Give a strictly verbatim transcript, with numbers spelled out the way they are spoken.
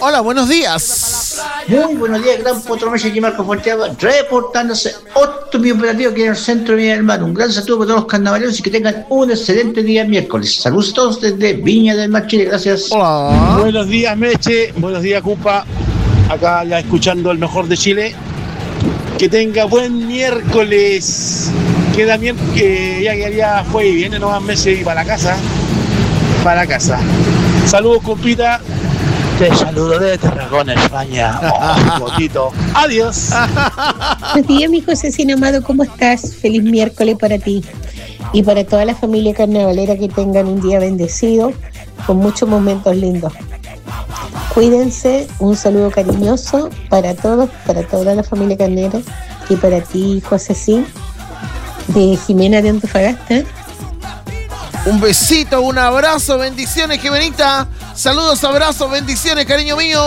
Hola, buenos días. Muy buenos días, gran Potromeche, aquí Marco Forteado, reportándose Optimi Operativo aquí en el centro de Viña del Mar. Un gran saludo para todos los carnavaleros y que tengan un excelente día miércoles. Saludos a todos desde Viña del Mar, Chile. Gracias. Hola. Buenos días, Meche. Buenos días, Cupa. Acá ya escuchando el mejor de Chile. Que tenga buen miércoles. Queda miércoles, que ya, ya, ya fue y viene nomás Meche y para la casa. Para la casa. Saludos, compita. Te saludo desde Tarragona, España. Oh, botito. Adiós. Buenos días, mi José Amado, ¿cómo estás? Feliz miércoles para ti y para toda la familia carnavalera, que tengan un día bendecido con muchos momentos lindos. Cuídense, un saludo cariñoso para todos, para toda la familia carnera y para ti, José C, de Jimena de Antofagasta. Un besito, un abrazo, bendiciones, Jimenita. Saludos, abrazos, bendiciones, cariño mío.